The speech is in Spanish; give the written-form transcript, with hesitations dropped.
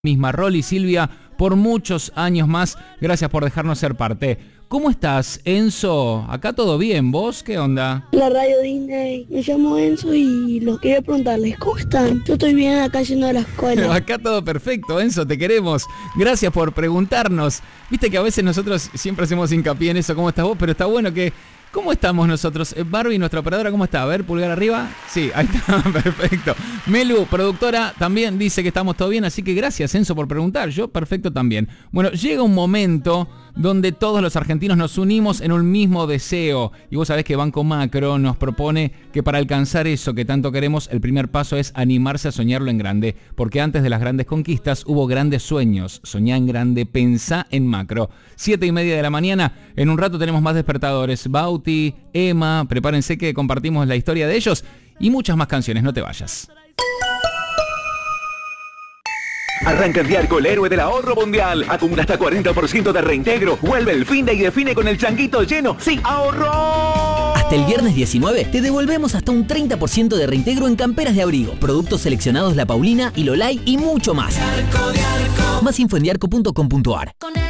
misma. Rolly, Silvia, por muchos años más, gracias por dejarnos ser parte. ¿Cómo estás, Enzo? Acá todo bien, ¿vos qué onda? La radio Disney, me llamo Enzo y los quería preguntarles, ¿cómo están? Yo estoy bien acá yendo a la escuela. Acá todo perfecto, Enzo, te queremos. Gracias por preguntarnos. Viste que a veces nosotros siempre hacemos hincapié en eso, ¿cómo estás vos? Pero está bueno que... ¿Cómo estamos nosotros? Barbie, nuestra operadora, ¿cómo está? A ver, pulgar arriba. Sí, ahí está, perfecto. Melu, productora, también dice que estamos todo bien, así que gracias, Enzo, por preguntar. Yo, perfecto también. Bueno, llega un momento donde todos los argentinos nos unimos en un mismo deseo. Y vos sabés que Banco Macro nos propone que para alcanzar eso que tanto queremos, el primer paso es animarse a soñarlo en grande. Porque antes de las grandes conquistas hubo grandes sueños. Soñá en grande, pensá en Macro. 7:30 de la mañana, en un rato tenemos más despertadores. Bauti, Emma, prepárense que compartimos la historia de ellos y muchas más canciones, no te vayas. Arranca el día el héroe del ahorro mundial. Acumula hasta 40% de reintegro. Vuelve el fin de y define con el changuito lleno. ¡Sí, ahorró! Hasta el viernes 19 te devolvemos hasta un 30% de reintegro en camperas de abrigo, productos seleccionados La Paulina y Lolay y mucho más. Más info en diarco.com.ar.